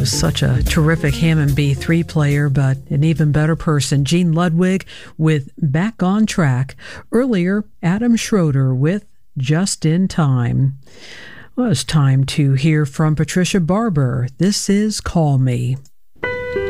was such a terrific Hammond B3 player, but an even better person. Gene Ludwig with Back on Track. Earlier, Adam Schroeder with Just in Time. Well, it's time to hear from Patricia Barber. This is Call Me.